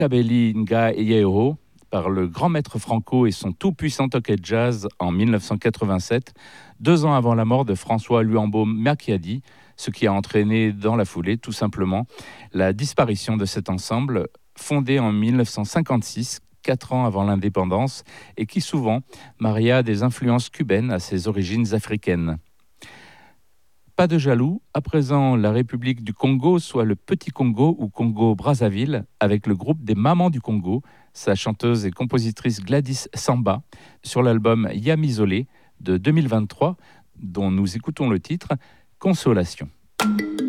Kabeli Nga par le grand maître Franco et son tout-puissant Toquet Jazz en 1987, 2 ans avant la mort de François Luambo Macchiadi, ce qui a entraîné dans la foulée tout simplement la disparition de cet ensemble fondé en 1956, 4 ans avant l'indépendance, et qui souvent maria des influences cubaines à ses origines africaines. Pas de jaloux, à présent la République du Congo, soit le Petit Congo ou Congo-Brazzaville, avec le groupe des Mamans du Congo, sa chanteuse et compositrice Gladys Samba, sur l'album Yamizolé de 2023, dont nous écoutons le titre Consolation.